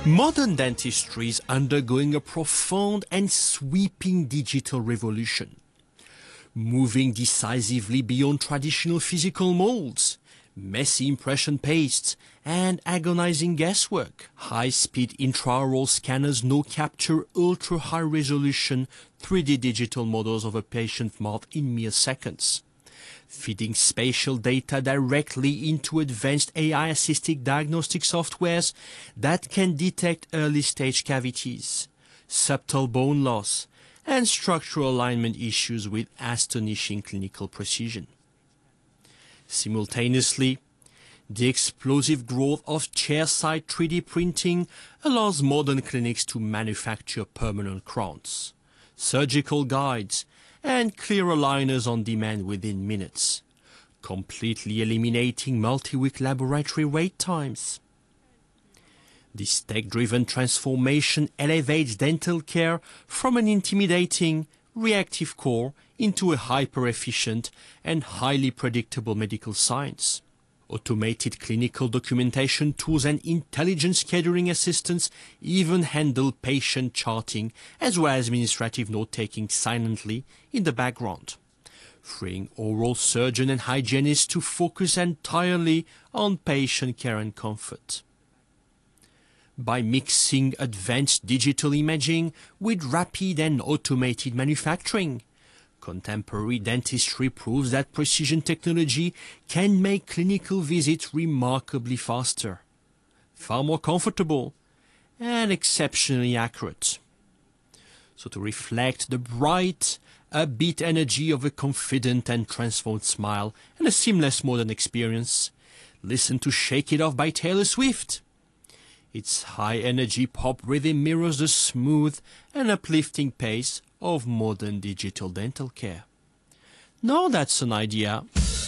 Modern dentistry is undergoing a profound and sweeping digital revolution, moving decisively beyond traditional physical molds, messy impression pastes, and agonizing guesswork. High-speed intraoral scanners now capture ultra-high-resolution 3D digital models of a patient's mouth in mere seconds, feeding spatial data directly into advanced AI-assisted diagnostic softwares that can detect early-stage cavities, subtle bone loss, and structural alignment issues with astonishing clinical precision. Simultaneously, the explosive growth of chairside 3D printing allows modern clinics to manufacture permanent crowns, surgical guides, and clear aligners on demand within minutes, completely eliminating multi-week laboratory wait times. This tech-driven transformation elevates dental care from an intimidating, reactive core into a hyper-efficient and highly predictable medical science. Automated clinical documentation tools and intelligent scheduling assistants even handle patient charting as well as administrative note-taking silently in the background, freeing oral surgeon and hygienists to focus entirely on patient care and comfort. By mixing advanced digital imaging with rapid and automated manufacturing, contemporary dentistry proves that precision technology can make clinical visits remarkably faster, far more comfortable, and exceptionally accurate. So to reflect the bright, upbeat energy of a confident and transformed smile and a seamless modern experience, listen to Shake It Off by Taylor Swift. Its high-energy pop rhythm mirrors the smooth and uplifting pace of modern digital dental care. Now that's an idea.